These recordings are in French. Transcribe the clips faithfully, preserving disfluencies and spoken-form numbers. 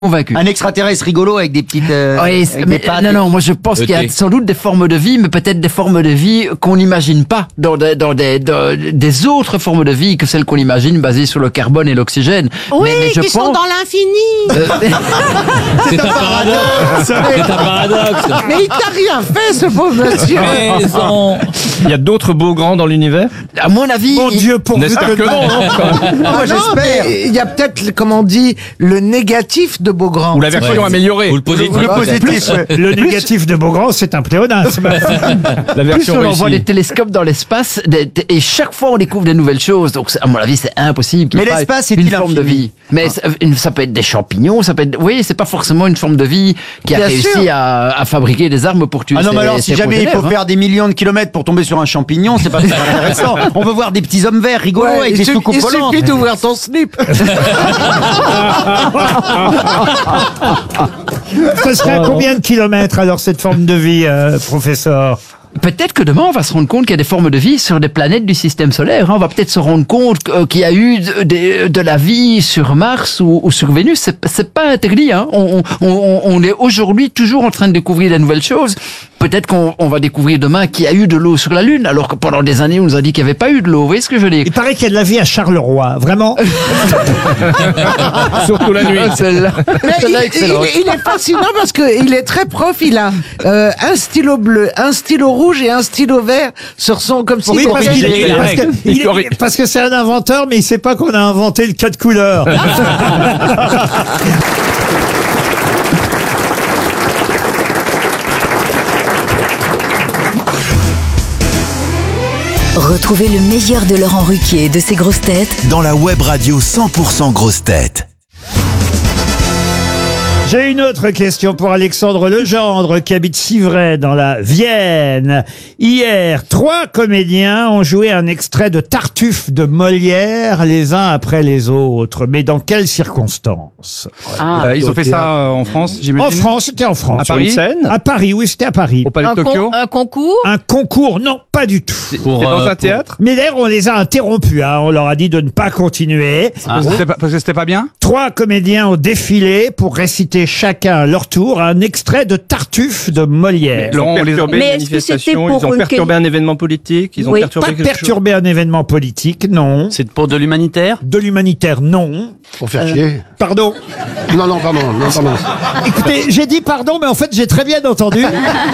Convaincu. Un extraterrestre rigolo avec des petites. Euh, Oui, avec mais, des pattes. non, non, moi je pense Le qu'il y a thé. sans doute des formes de vie, mais peut-être des formes de vie qu'on n'imagine pas dans, des, dans des, dans des autres formes de vie que celles qu'on imagine basées sur le carbone et l'oxygène. Oui, mais, mais je qui pense... sont dans l'infini. C'est un paradoxe. C'est un paradoxe. Mais il t'a rien fait, ce pauvre monsieur. Mais ils ont- Il y a d'autres beaux grands dans l'univers? À mon avis, Mon il- Dieu, pourvu N'espère que non. Ah, moi, non, j'espère. mais il y a peut-être, comme on dit, le négatif de Beaugrand. Ou la version Ouais. améliorée. Ou le positif. Le positif. ouais. Le négatif de Beaugrand, c'est un pléonasme. La plus version on envoie des réussie. télescopes dans l'espace, des- des- et chaque fois on découvre des nouvelles choses. Donc, c'est- à mon avis, c'est impossible qu'il y ait Mais pas l'espace une est-il forme de infini vie. Mais ça, une- ça peut être des champignons, ça peut être. Oui, c'est pas forcément une forme de vie qui a Bien réussi sûr. à, à fabriquer des armes pour tuer. Ah non, ses- mais alors, ses si jamais il faut congénères, hein. faire des millions de kilomètres pour tomber sur un champignon, c'est pas très intéressant. On veut voir des petits hommes verts rigolos Ouais, avec il des suffit- soucoupes il volantes. suffit d'ouvrir ton slip. Ce serait à combien de kilomètres alors cette forme de vie, euh, professeur? Peut-être que demain, on va se rendre compte qu'il y a des formes de vie sur des planètes du système solaire. hein. On va peut-être se rendre compte que- qu'il y a eu de, de- de la vie sur Mars ou, ou sur Vénus. C'est, c'est pas interdit. Hein. On, on, on, on est aujourd'hui toujours en train de découvrir de nouvelles choses. Peut-être qu'on on va découvrir demain qu'il y a eu de l'eau sur la Lune, alors que pendant des années, on nous a dit qu'il n'y avait pas eu de l'eau. Vous voyez ce que je veux dire? Il paraît qu'il y a de la vie à Charleroi, vraiment. Surtout la nuit. Ah, celle-là. Mais il, Celle-là, excellente. il- il est fascinant parce qu'il est très prof. Il a euh, un stylo bleu, un stylo rouge et un stylo vert sur son comme si Oui, parce, corrige qu'il- les parce règles. que- il- Il corrige. parce que c'est un inventeur, mais il sait pas qu'on a inventé le code couleur. Retrouvez le meilleur de Laurent Ruquier et de ses grosses têtes dans la web radio cent pour cent grosses têtes. J'ai une autre question pour Alexandre Legendre qui habite Civray dans la Vienne. Hier, trois comédiens ont joué un extrait de Tartuffe de Molière les uns après les autres. Mais dans quelles circonstances? Euh, ils ont fait ça euh, en France, En j'imagine. France, c'était en France. À Paris. Sur une scène À Paris, oui, c'était à Paris. Au Palais de Tokyo. un concours. Un concours, non, pas du tout. Pour, C'est dans euh, un pour- théâtre. Mais d'ailleurs, on les a interrompus. Hein. On leur a dit de ne pas continuer. Parce que c'était pas- parce que c'était pas bien. Trois comédiens ont défilé pour réciter chacun à leur tour un extrait de Tartuffe de Molière. Laurent, on les a Mais est-ce que c'était pour ils ont une perturbé un événement politique, ils ont Oui. perturbé Pas quelque chose. perturber un événement politique, non. C'est pour de l'humanitaire? De l'humanitaire, non. Pour faire chier. Pardon. Non, non, pardon, non, pardon. Écoutez, j'ai dit pardon, mais en fait, j'ai très bien entendu.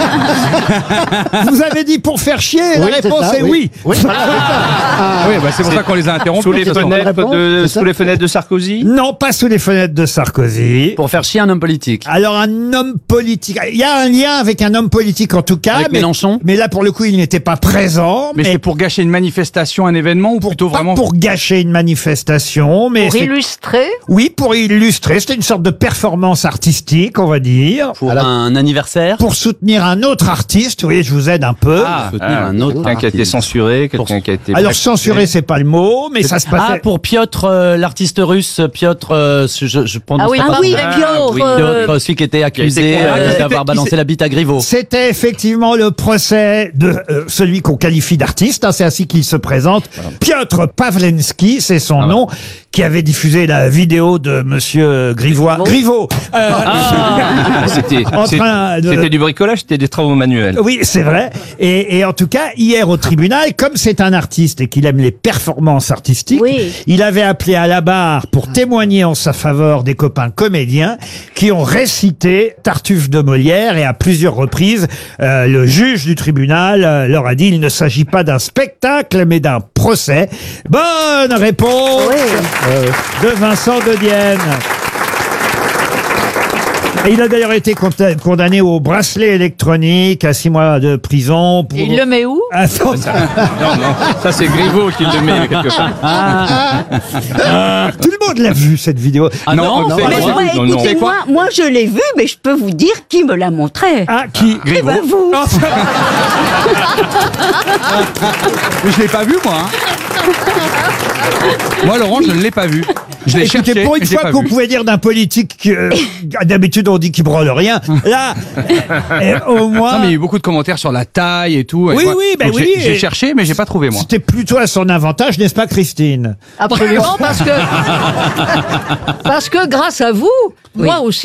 Vous avez dit pour faire chier, la Oui, c'est réponse ça, est oui. Oui, voilà, c'est ça. Ah, Oui, bah c'est pour ça qu'on les a interrompus. Sous les ce soir. fenêtres de- sous les fenêtres de Sarkozy. Non, pas sous les fenêtres de Sarkozy. Pour faire chier un homme politique. Alors, un homme politique. Il y a un lien avec un homme politique, en tout cas. Avec mais, Mélenchon mais là, pour le coup, il n'était pas présent. Mais c'est pour gâcher une manifestation, un événement, ou plutôt pas vraiment pour gâcher une manifestation, mais Pour c'est- illustrer. oui, pour illustrer. C'était une sorte de performance artistique, on va dire. Pour un anniversaire. Pour soutenir un autre artiste. Vous voyez, je vous aide un peu. Ah, Soutenir un autre quelqu'un qui a été artiste. censuré, quelqu'un qui a été. Alors, censuré, c'est pas le mot, mais ça se passait. Ah, pour Piotr, euh, l'artiste russe, Piotr, euh, je, je prononce Ah oui, pas ah oui, bien. Piotr, Oui, euh, Piotr, celui qui était accusé condamné. euh, C'était- d'avoir balancé il la bite à Griveaux. C'était effectivement le procès de euh, celui qu'on qualifie d'artiste, hein, c'est ainsi qu'il se présente. Piotr Pawlenski, c'est son nom, qui avait diffusé la vidéo de Monsieur Grivois. Griveaux. Euh, C'était En c'est- train de- c'était du bricolage, c'était des travaux manuels. Oui, c'est vrai. Et, et en tout cas, hier au tribunal, comme c'est un artiste et qu'il aime les performances artistiques, Oui. il avait appelé à la barre pour témoigner en sa faveur des copains comédiens qui ont récité Tartuffe de Molière, et à plusieurs reprises, euh, le juge du tribunal euh, leur a dit il ne s'agit pas d'un spectacle mais d'un procès. Bonne réponse de Vincent de Dienne. Et il a d'ailleurs été conta- condamné au bracelet électronique à six mois de prison. Pour... Et il le met où? Attends, Non, non, ça c'est Griveaux qui le met quelque part. tout le monde l'a vu cette vidéo. Ah non, non, c'est non, Mais moi. moi, non, non. écoutez, moi, moi, je l'ai vu, mais je peux vous dire qui me l'a montré. Ah, qui Eh ben, vous. Mais je l'ai pas vu moi. hein. Moi Laurent, je ne l'ai pas vu. Je l'ai Écoutez, cherché. pour mais une je l'ai fois pas qu'on vu. pouvait dire d'un politique que euh, d'habitude on dit qu'il branle rien, là, euh, au moins, Non mais il y a eu beaucoup de commentaires sur la taille et tout. et Oui, moi- oui, ben donc oui, j'ai- J'ai et- cherché, mais j'ai pas trouvé moi. c'était plutôt à son avantage, n'est-ce pas, Christine? Absolument, parce que parce que grâce à vous, moi aussi.